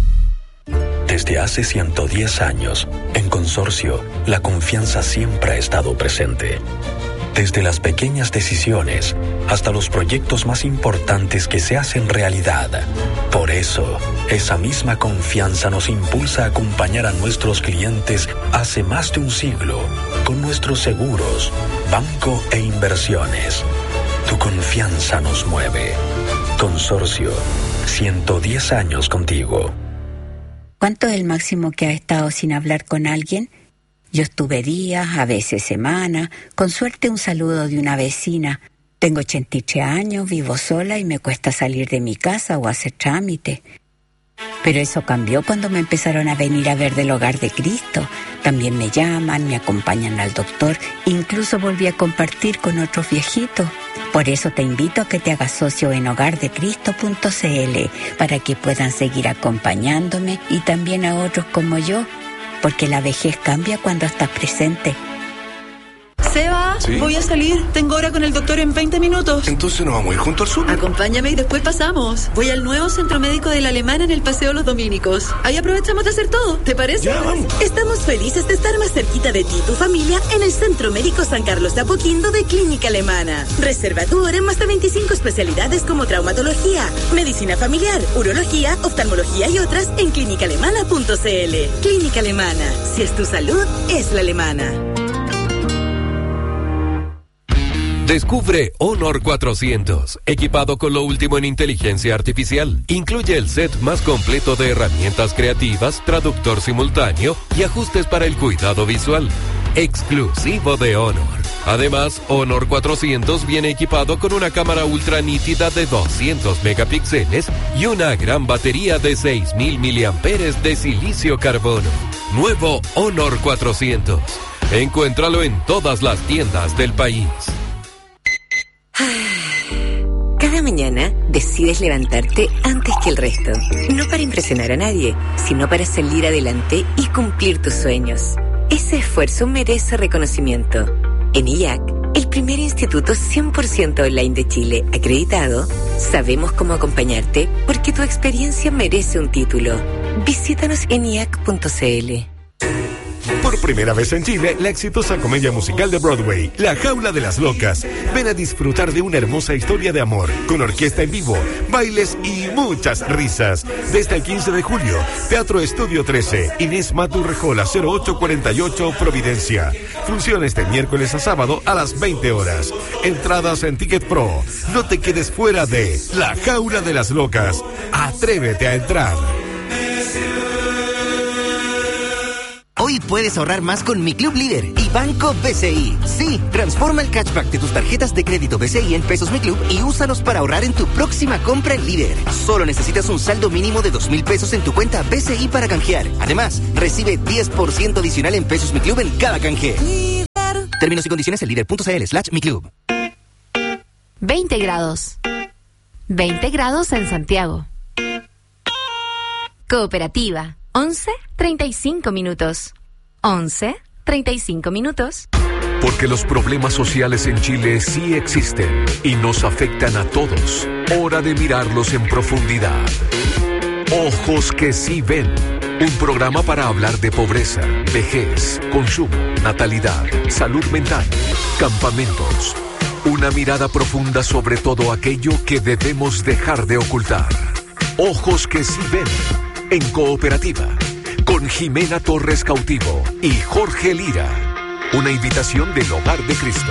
Desde hace ciento diez años, en Consorcio, la confianza siempre ha estado presente. Desde las pequeñas decisiones hasta los proyectos más importantes que se hacen realidad. Por eso, esa misma confianza nos impulsa a acompañar a nuestros clientes hace más de un siglo con nuestros seguros, banco e inversiones. Tu confianza nos mueve. Consorcio, ciento diez años contigo. ¿Cuánto es el máximo que has estado sin hablar con alguien? Yo estuve días, a veces semanas, con suerte un saludo de una vecina. Tengo ochenta y tres años, vivo sola y me cuesta salir de mi casa o hacer trámite. Pero eso cambió cuando me empezaron a venir a ver del Hogar de Cristo. También me llaman, me acompañan al doctor, incluso volví a compartir con otros viejitos. Por eso te invito a que te hagas socio en hogar de cristo punto c l para que puedan seguir acompañándome y también a otros como yo, porque la vejez cambia cuando estás presente. Seba, ¿sí? Voy a salir. Tengo hora con el doctor en veinte minutos. Entonces nos vamos a ir junto al sur. Acompáñame y después pasamos. Voy al nuevo centro médico de la Alemana en el Paseo Los Dominicos. Ahí aprovechamos de hacer todo. ¿Te parece? Ya, vamos. Estamos felices de estar más cerquita de ti y tu familia en el Centro Médico San Carlos de Apoquindo de Clínica Alemana. Reserva tu hora en más de veinticinco especialidades como traumatología, medicina familiar, urología, oftalmología y otras en clínica alemana punto c l. Clínica Alemana. Si es tu salud, es la alemana. Descubre Honor cuatrocientos, equipado con lo último en inteligencia artificial. Incluye el set más completo de herramientas creativas, traductor simultáneo y ajustes para el cuidado visual. Exclusivo de Honor. Además, Honor cuatrocientos viene equipado con una cámara ultra nítida de doscientos megapíxeles y una gran batería de seis mil miliamperios de silicio carbono. Nuevo Honor cuatrocientos. Encuéntralo en todas las tiendas del país. Cada mañana decides levantarte antes que el resto. No para impresionar a nadie, sino para salir adelante y cumplir tus sueños. Ese esfuerzo merece reconocimiento. En I A C, el primer instituto cien por ciento online de Chile acreditado, sabemos cómo acompañarte porque tu experiencia merece un título. Visítanos en i a c punto c l. Por primera vez en Chile, la exitosa comedia musical de Broadway, La Jaula de las Locas. Ven a disfrutar de una hermosa historia de amor, con orquesta en vivo, bailes y muchas risas. Desde el quince de julio, Teatro Estudio trece, Inés Maturrejola, cero ocho cuarenta y ocho, Providencia. Funciones de miércoles a sábado a las veinte horas. Entradas en Ticket Pro. No te quedes fuera de La Jaula de las Locas. Atrévete a entrar. Hoy puedes ahorrar más con Mi Club Líder y Banco B C I. Sí, transforma el cashback de tus tarjetas de crédito B C I en pesos Mi Club y úsalos para ahorrar en tu próxima compra en Líder. Solo necesitas un saldo mínimo de dos mil pesos en tu cuenta B C I para canjear. Además, recibe diez por ciento adicional en pesos Mi Club en cada canje. Líder. Términos y condiciones en líder punto c l slash mi club. veinte grados. veinte grados en Santiago. Cooperativa. once treinta y cinco minutos. once treinta y cinco minutos. Porque los problemas sociales en Chile sí existen y nos afectan a todos. Hora de mirarlos en profundidad. Ojos que sí ven. Un programa para hablar de pobreza, vejez, consumo, natalidad, salud mental, campamentos. Una mirada profunda sobre todo aquello que debemos dejar de ocultar. Ojos que sí ven. En Cooperativa. con Jimena Torres Cautivo y Jorge Lira. Una invitación del Hogar de Cristo.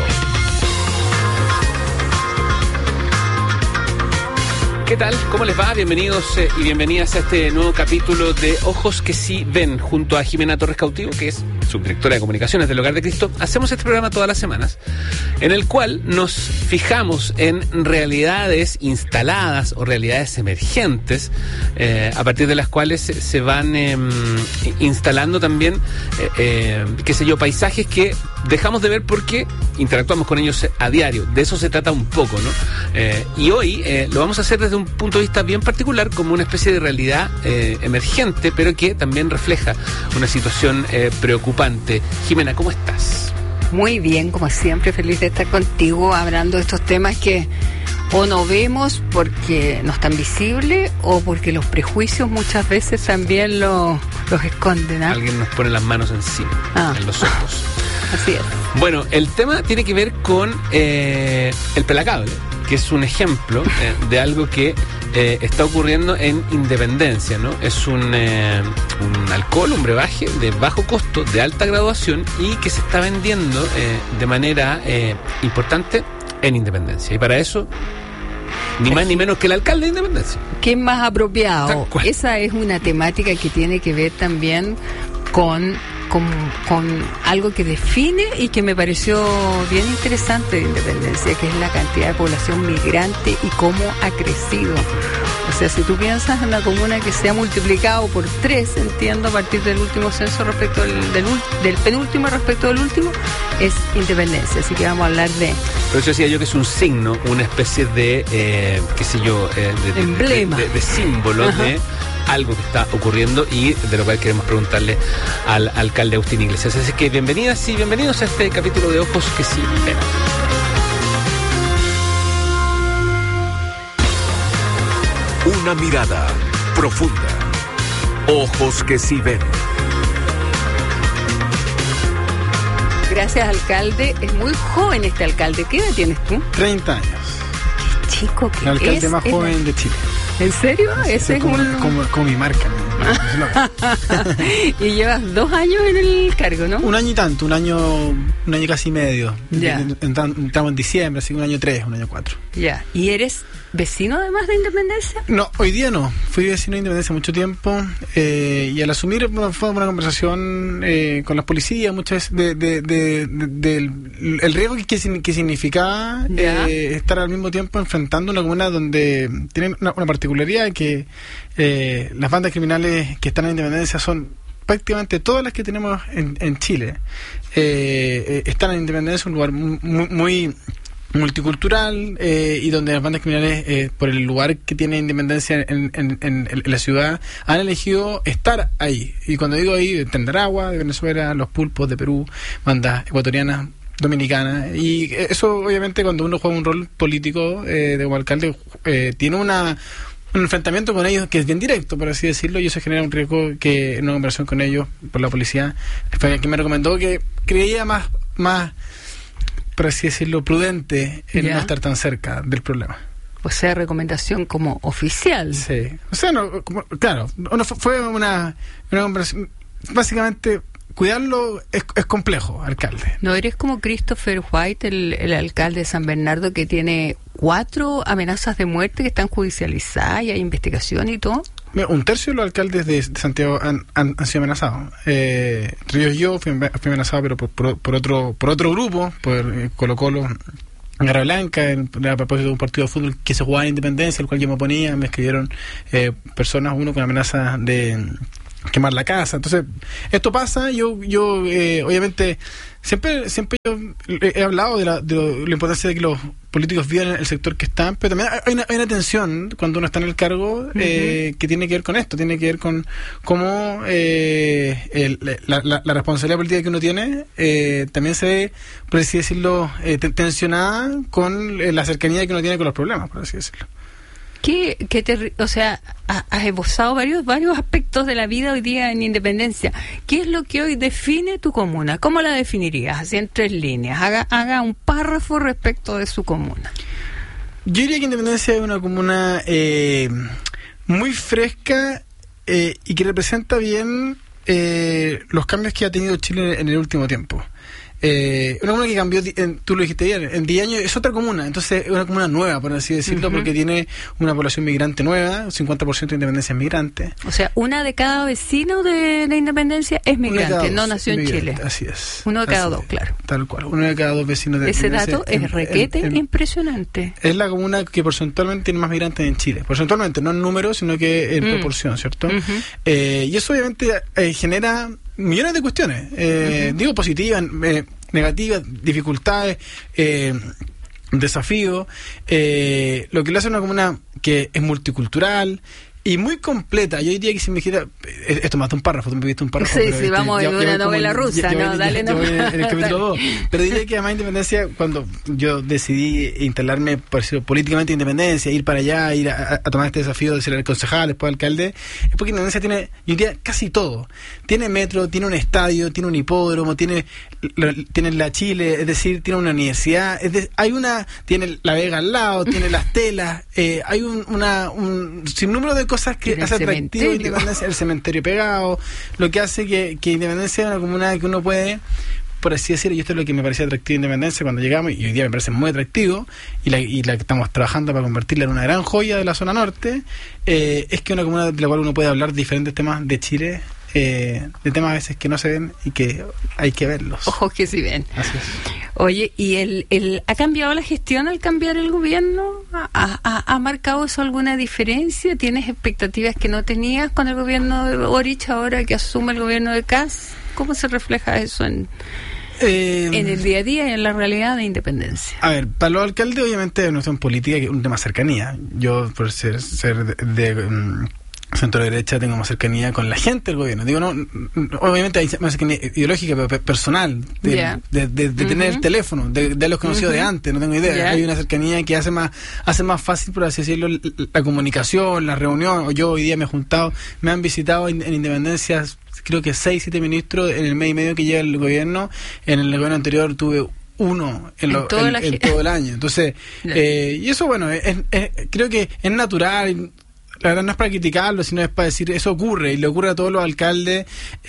¿Qué tal? ¿Cómo les va? Bienvenidos eh, y bienvenidas a este nuevo capítulo de Ojos que sí ven, junto a Jimena Torres Cautivo, que es subdirectora de comunicaciones del Hogar de Cristo. Hacemos este programa todas las semanas, en el cual nos fijamos en realidades instaladas o realidades emergentes, eh, a partir de las cuales se van eh, instalando también, eh, eh, qué sé yo, paisajes que dejamos de ver porque interactuamos con ellos a diario. De eso se trata un poco, ¿no? Eh, y hoy eh, lo vamos a hacer desde un punto de vista bien particular, como una especie de realidad eh, emergente, pero que también refleja una situación eh, preocupante. Jimena, ¿cómo estás? Muy bien, como siempre, feliz de estar contigo hablando de estos temas que o no vemos porque no están visibles o porque los prejuicios muchas veces también lo, los esconden, ¿eh? Alguien nos pone las manos encima, ah. en los ojos. Así es. Bueno, el tema tiene que ver con eh, el pelacable, que es un ejemplo eh, de algo que eh, está ocurriendo en Independencia, ¿no? Es un, eh, un alcohol, un brebaje de bajo costo, de alta graduación y que se está vendiendo eh, de manera eh, importante en Independencia. Y para eso, ni más ni menos que el alcalde de Independencia. ¿Qué es más apropiado? Esa es una temática que tiene que ver también con... Con, con algo que define y que me pareció bien interesante de Independencia, que es la cantidad de población migrante y cómo ha crecido. O sea, si tú piensas en una comuna que se ha multiplicado por tres, entiendo, a partir del último censo respecto del, del, del penúltimo respecto del último, es Independencia. Así que vamos a hablar de... Por eso decía yo que es un signo, una especie de, eh, qué sé yo, eh, de, de, emblema, de, de, de símbolo. Ajá. De algo que está ocurriendo y de lo cual queremos preguntarle al alcalde Agustín Iglesias. Así que bienvenidas y bienvenidos a este capítulo de Ojos que sí ven. Una mirada profunda. Ojos que sí ven. Gracias, alcalde. Es muy joven este alcalde. ¿Qué edad tienes tú? treinta años. Qué chico que es. El alcalde es, más es joven de Chile. ¿En serio? Sí, Ese es como, un... como, como mi marca, ¿no? Y llevas dos años en el cargo, ¿no? Un año y tanto, un año, un año casi medio. Ya. Estamos en diciembre, así que un año tres, un año cuatro. Ya. ¿Y eres vecino además de Independencia? No, hoy día no. Fui vecino de Independencia mucho tiempo eh, y al asumir fue una conversación eh, con las policías muchas veces de, de, de, de, de el, el riesgo que, que significaba eh, estar al mismo tiempo enfrentando una comuna donde tienen una, una particularidad que eh, las bandas criminales que están en Independencia son prácticamente todas las que tenemos en, en Chile. Eh, eh, están en Independencia, un lugar muy, muy multicultural eh, y donde las bandas criminales, eh, por el lugar que tiene Independencia en, en, en, en la ciudad, han elegido estar ahí. Y cuando digo ahí, Tendaragua de Venezuela, Los Pulpos de Perú, bandas ecuatorianas, dominicanas. Y eso, obviamente, cuando uno juega un rol político eh, de como alcalde, eh, tiene una un enfrentamiento con ellos que es bien directo, por así decirlo, y eso genera un riesgo que en una conversación con ellos por la policía, fue quien me recomendó que creía más más por así decirlo, prudente en ¿Ya? no estar tan cerca del problema. O sea, recomendación como oficial. Sí. O sea, no, como, claro, no, fue una, una conversación. Básicamente, cuidarlo es, es complejo, alcalde. ¿No eres como Christopher White, el, el alcalde de San Bernardo, que tiene cuatro amenazas de muerte que están judicializadas y hay investigación y todo? Un tercio de los alcaldes de, de Santiago han, han, han sido amenazados. Eh, Ríos yo fui, fui amenazado, pero por, por, por otro por otro grupo, por eh, Colo Colo, Garra Blanca, en, a propósito de un partido de fútbol que se jugaba en Independencia, al cual yo me oponía. Me escribieron eh, personas, uno con amenaza de quemar la casa. Entonces, esto pasa. Yo, yo eh, obviamente, siempre siempre yo he hablado de la, de lo, la importancia de que los políticos vivan el sector que están, pero también hay una, hay una tensión cuando uno está en el cargo eh, uh-huh. que tiene que ver con esto, tiene que ver con cómo eh, el, la, la, la responsabilidad política que uno tiene eh, también se ve, por así decirlo, eh, tensionada con eh, la cercanía que uno tiene con los problemas, por así decirlo. ¿Qué, qué te, o sea, has esbozado varios varios aspectos de la vida hoy día en Independencia. ¿Qué es lo que hoy define tu comuna? ¿Cómo la definirías? Así en tres líneas. Haga, haga un párrafo respecto de su comuna. Yo diría que Independencia es una comuna eh, muy fresca eh, y que representa bien eh, los cambios que ha tenido Chile en el último tiempo. Eh, una comuna que cambió, en, tú lo dijiste ayer, en diez años es otra comuna, entonces es una comuna nueva, por así decirlo, uh-huh. porque tiene una población migrante nueva, cincuenta por ciento de Independencia es migrante. O sea, una de cada vecino de la Independencia es migrante, no nació en Chile. Así es. Uno de cada así dos, es, claro. Tal cual, uno de cada dos vecinos de Ese Independencia. Ese dato es requete en, en, impresionante. Es la comuna que porcentualmente tiene más migrantes en Chile. Porcentualmente, no en número, sino que en mm. proporción, ¿cierto? Uh-huh. Eh, y eso obviamente eh, genera millones de cuestiones, eh, uh-huh. digo positivas, eh, negativas, dificultades, eh, desafíos, eh, lo que le hace una comuna que es multicultural y muy completa. Yo diría que si me dijera, esto más de un párrafo, tú me viste un párrafo. Sí, pero sí, este, vamos ya, en ya una novela como, rusa, ya, ya, ¿no? Ya, Dale, ya, no. Ya en el capítulo dos. Pero diría que además Independencia, cuando yo decidí instalarme, por decirlo, políticamente Independencia, ir para allá, ir a, a tomar este desafío de ser el concejal, después alcalde, es porque Independencia tiene, yo diría, casi todo. Tiene metro, tiene un estadio, tiene un hipódromo, tiene, tiene la Chile, es decir, tiene una universidad, es de, hay una, tiene la Vega al lado, tiene las telas, eh, hay un, una, un sinnúmero de cosas que hacen Independencia, el cementerio pegado, lo que hace que, que Independencia es una comuna que uno puede, por así decirlo, y esto es lo que me parecía atractivo de Independencia cuando llegamos, y hoy día me parece muy atractivo, y la, y la que estamos trabajando para convertirla en una gran joya de la zona norte, eh, es que una comuna de la cual uno puede hablar de diferentes temas de Chile, eh, de temas a veces que no se ven y que hay que verlos. Ojos que sí ven. Así es. Oye, ¿y el, el ha cambiado la gestión al cambiar el gobierno? ¿Ha, ha, ha marcado eso alguna diferencia? ¿Tienes expectativas que no tenías con el gobierno de Boric ahora que asume el gobierno de Kast? ¿Cómo se refleja eso en, eh, en el día a día y en la realidad de Independencia? A ver, para los alcaldes obviamente es una cuestión política que es un tema de cercanía. Yo, por ser, ser de... de, de um, centro derecha, tengo más cercanía con la gente del gobierno. Digo, no, obviamente hay más cercanía ideológica, pero personal, de, yeah. de, de, de uh-huh. tener el teléfono, de, de los conocidos uh-huh. de antes, no tengo idea. Yeah. Hay una cercanía que hace más hace más fácil, por así decirlo, la comunicación, la reunión. Yo hoy día me he juntado, me han visitado en, en Independencia, creo que seis, siete ministros en el mes y medio que lleva el gobierno. En el gobierno anterior tuve uno en, lo, en, en, en todo el año. Entonces, yeah. eh, y eso, bueno, es, es, creo que es natural. La verdad no es para criticarlo, sino es para decir, eso ocurre, y le ocurre a todos los alcaldes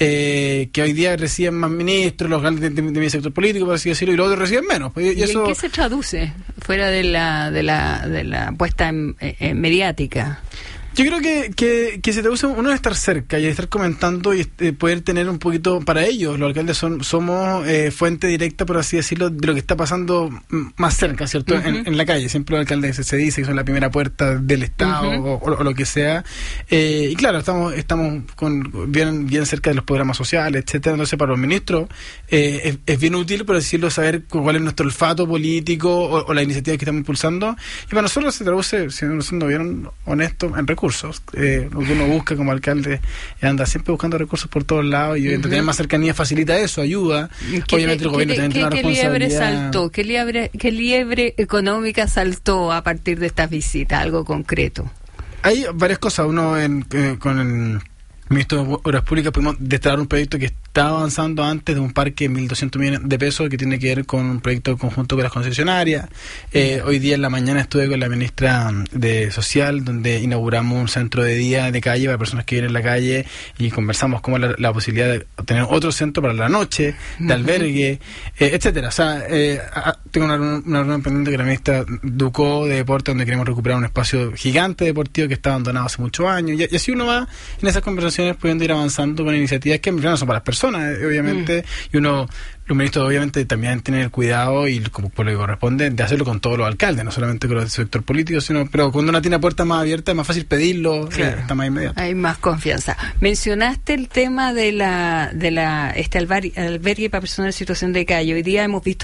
eh, que hoy día reciben más ministros, los alcaldes de, de, de mi sector político, por así decirlo, y los otros reciben menos. Y, ¿Y, y eso... en qué se traduce, fuera de la de la, de la puesta en, en mediática? Yo creo que, que, que se traduce uno de estar cerca y de estar comentando y eh, poder tener un poquito para ellos. Los alcaldes son somos eh, fuente directa, por así decirlo, de lo que está pasando más cerca, ¿cierto? Uh-huh. En, en la calle. Siempre los alcaldes se, se dice que son la primera puerta del Estado uh-huh. o, o, o lo que sea. Eh, y claro, estamos estamos con bien bien cerca de los programas sociales, etcétera. Entonces, para los ministros eh, es, es bien útil, por decirlo, saber cuál es nuestro olfato político o, o la iniciativa que estamos impulsando. Y para nosotros se traduce, siendo siendo bien honesto, en recursos. Eh, lo que uno busca como alcalde anda siempre buscando recursos por todos lados y uh-huh. tener más cercanía facilita eso, ayuda. Obviamente el gobierno también tiene una responsabilidad. ¿Qué liebre saltó? ¿Qué liebre, qué liebre económica saltó a partir de estas visitas? Algo concreto. Hay varias cosas. Uno en, eh, con el ministro de Obras Públicas pudimos destacar un proyecto que está avanzando antes de un parque de mil doscientos millones de pesos que tiene que ver con un proyecto conjunto con las concesionarias. Eh, hoy día en la mañana estuve con la ministra de Social, donde inauguramos un centro de día de calle para personas que viven en la calle y conversamos cómo la, la posibilidad de tener otro centro para la noche, de albergue, eh, etcétera. O sea, eh, tengo una, una reunión pendiente con la ministra Ducó de Deporte, donde queremos recuperar un espacio gigante deportivo que está abandonado hace muchos años. Y, y así uno va en esas conversaciones pudiendo ir avanzando con iniciativas que en realidad no son para las personas, obviamente, mm. y uno, los ministros obviamente también tienen el cuidado y como por lo que corresponde de hacerlo con todos los alcaldes, no solamente con los del sector político, sino pero cuando uno tiene puertas más abiertas es más fácil pedirlo, claro. eh, está más inmediato. Hay más confianza. Mencionaste el tema de la de la este albergue, albergue para personas en situación de calle. Hoy día hemos visto